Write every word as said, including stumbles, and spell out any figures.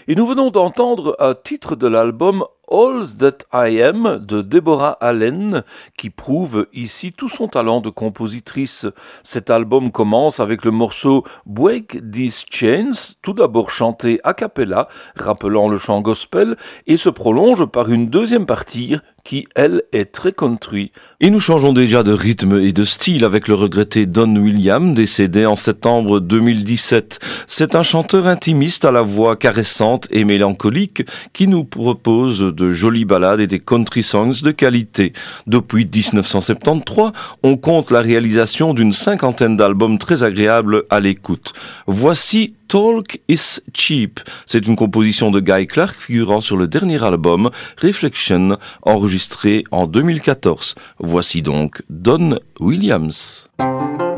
Et nous venons d'entendre un titre de l'album All That I Am de Deborah Allen qui prouve ici tout son talent de compositrice. Cet album commence avec le morceau Break These Chains, tout d'abord chanté a cappella, rappelant le chant gospel, et se prolonge par une deuxième partie qui, elle, est très country. Et nous changeons déjà de rythme et de style avec le regretté Don Williams, décédé en septembre deux mille dix-sept. C'est un chanteur intimiste à la voix caressante et mélancolique qui nous propose de jolies ballades et des country songs de qualité. Depuis dix-neuf cent soixante-treize, on compte la réalisation d'une cinquantaine d'albums très agréables à l'écoute. Voici Talk is Cheap. C'est une composition de Guy Clark figurant sur le dernier album Reflection, enregistré en deux mille quatorze. Voici donc Don Williams.